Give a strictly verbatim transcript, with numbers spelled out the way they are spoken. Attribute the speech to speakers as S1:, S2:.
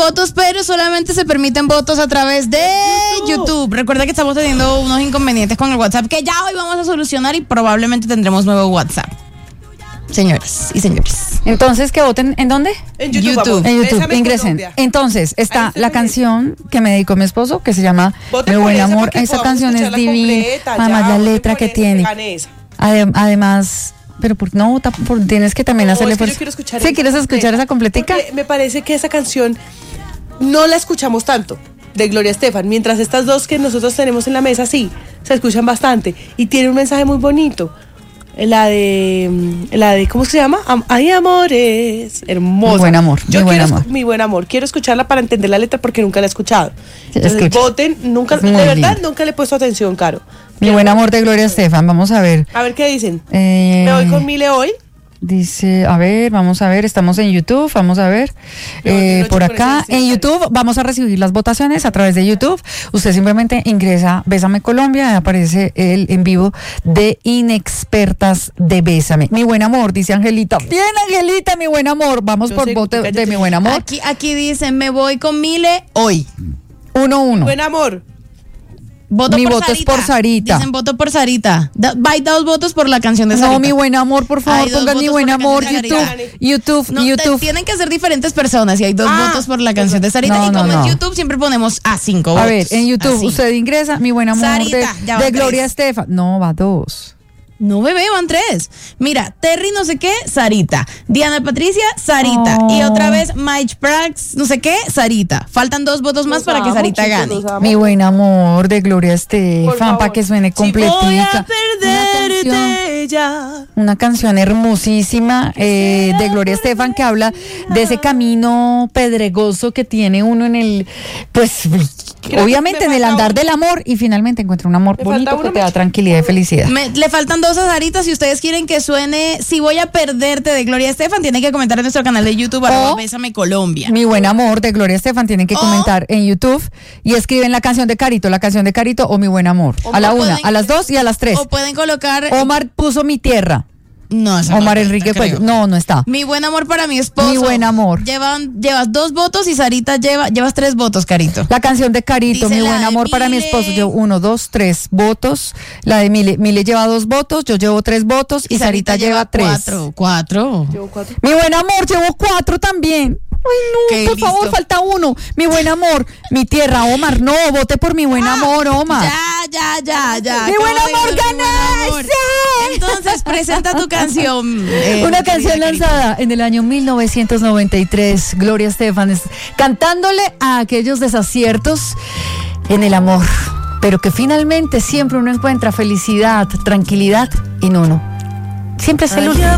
S1: votos, pero solamente se permiten votos a través de YouTube. YouTube. Recuerda que estamos teniendo unos inconvenientes con el WhatsApp que ya hoy vamos a solucionar y probablemente tendremos nuevo WhatsApp. Señoras y señores.
S2: Entonces, ¿que voten en dónde?
S3: En YouTube.
S1: YouTube.
S2: En YouTube,
S3: Bésame
S2: ingresen.
S3: Colombia.
S2: Entonces, está la canción que me dedicó mi esposo, que se llama
S3: Voten
S2: Mi
S3: por
S2: buen
S3: esa
S2: amor.
S3: porque
S2: Esa
S3: podamos
S2: canción es
S3: escucharla
S2: divina.
S3: completa,
S2: Además,
S3: ya,
S2: la
S3: voten
S2: letra
S3: por
S2: que
S3: esa,
S2: tiene.
S3: gane esa.
S2: Adem- Además, pero por, no, vota por- tienes que también
S3: No,
S2: hacerle
S3: es que yo
S2: fuerza.
S3: quiero escuchar
S2: ¿Sí
S3: esa
S2: quieres escuchar
S3: completa,
S2: esa completica?
S3: porque me parece que esa canción no la escuchamos tanto, de Gloria Estefan, mientras estas dos que nosotros tenemos en la mesa sí, se escuchan bastante y tiene un mensaje muy bonito. La de, la de, ¿cómo se llama? Am- Ay, amores, hermosa.
S2: Mi buen amor,
S3: Yo
S2: mi buen
S3: quiero
S2: amor.
S3: escu- mi buen amor. Quiero escucharla para entender la letra porque nunca la he escuchado. Entonces,
S2: escucha.
S3: voten, nunca,
S2: Es
S3: de
S2: muy
S3: verdad,
S2: lindo.
S3: nunca le he puesto atención, Caro.
S2: Mi buen amor de Gloria Estefan. Vamos a ver.
S3: A ver qué dicen.
S2: Eh,
S3: Me voy con Mile hoy.
S2: Dice, a ver, vamos a ver, estamos en YouTube, vamos a ver,
S3: Yo-
S2: eh,
S3: yo
S2: por
S3: noche con
S2: acá,
S3: ese
S2: en
S3: Instagram.
S2: YouTube vamos a recibir las votaciones a través de YouTube. Usted simplemente ingresa Bésame Colombia, aparece el en vivo de Inexpertas de Bésame. Mi buen amor, dice Angelita. Bien, Angelita, mi buen amor. Vamos
S3: Yo
S2: por
S3: sé,
S2: voto de
S3: cállate.
S2: mi buen amor.
S1: Aquí, aquí dicen, me voy con Mile hoy.
S2: Uno, uno.
S3: Buen amor.
S1: Voto
S2: Mi
S1: por
S2: voto es
S1: Sarita.
S2: por Sarita.
S1: Dicen voto por Sarita. Da, hay dos votos por la canción de Sarita.
S2: No, mi buen amor, por favor,
S1: Hay dos
S2: pongan mi
S1: votos
S2: buen
S1: por la
S2: amor.
S1: canción de
S2: YouTube,
S1: Sarita.
S2: YouTube,
S1: No, te-
S2: YouTube.
S1: tienen que ser diferentes personas y hay dos
S3: Ah,
S1: votos por la canción de Sarita.
S2: No,
S1: y
S2: no,
S1: como
S2: no.
S1: en YouTube siempre ponemos a cinco
S2: A
S1: votos.
S2: ver, en YouTube
S1: Así.
S2: usted ingresa Mi buen amor
S1: Sarita,
S2: de,
S1: ya
S2: de
S1: van
S2: Gloria
S1: tres.
S2: Estefan. No, va dos.
S1: No, bebé, van tres. Mira, Terry no sé qué, Sarita. Diana Patricia, Sarita.
S2: Oh.
S1: Y otra vez Mike Prax, no sé qué, Sarita. Faltan dos votos más
S3: Los
S1: para que
S3: amo,
S1: Sarita
S3: chicos,
S1: gane.
S3: los amo.
S2: Mi buen amor de Gloria Estefan,
S3: favor.
S2: para que suene
S3: Sí,
S2: completica.
S1: Voy a
S2: Una canción,
S1: perderte ya.
S2: una canción hermosísima eh, de Gloria Estefan que habla de ese camino pedregoso que tiene uno en el, pues,
S3: Creo
S2: obviamente
S3: que
S2: en
S3: me
S2: el
S3: falta
S2: andar
S3: uno.
S2: del amor y finalmente encuentra un amor
S3: Me falta
S2: bonito que
S3: uno,
S2: te da
S3: Meche.
S2: tranquilidad y felicidad.
S1: Me- le faltan dos a Sarita. Si ustedes quieren que suene Si voy a perderte de Gloria Estefan, tienen que comentar en nuestro canal de YouTube arroba Bésame Colombia.
S2: Mi buen amor de Gloria Estefan tienen que
S1: O-
S2: comentar en YouTube y escriben la canción de Carito, la canción de Carito o Mi buen amor.
S1: O
S2: A la
S1: pueden-
S2: una, a las dos y a las tres.
S1: O pueden colocar
S2: Omar puso Mi tierra.
S1: No, esa no
S2: Omar
S1: cuenta,
S2: Enrique
S1: creo.
S2: Cuello. No, no está.
S1: Mi buen amor para mi esposo.
S2: Mi buen amor.
S1: Llevan, llevas dos votos y Sarita lleva, llevas tres votos, Carito.
S2: La canción de Carito,
S1: Dice
S2: Mi
S1: la
S2: buen
S1: de
S2: amor para mi
S1: Mile.
S2: esposo. Yo uno, dos, tres votos. La de Mile. Mile lleva dos votos, yo llevo tres votos y, Sarita, lleva tres.
S1: cuatro. Cuatro.
S3: Llevo cuatro.
S2: Mi buen amor, llevo cuatro también. Ay,
S1: Qué
S2: no, por favor,
S1: listo.
S2: falta uno. Mi buen amor, mi tierra, Omar. No, vote por mi buen amor, Omar.
S1: Ya, ya, ya, ya.
S2: Mi
S1: Qué
S2: buen amor,
S1: bonito, mi buen
S2: gané.
S1: amor.
S2: ¡Sí!
S1: Entonces, presenta tu canción. eh,
S2: Una
S1: mi
S2: canción
S1: querida Carito.
S2: lanzada en el año mil novecientos noventa y tres, Gloria Estefan, es- cantándole a aquellos desaciertos en el amor, pero que finalmente siempre uno encuentra felicidad, tranquilidad en uno. Siempre es el último.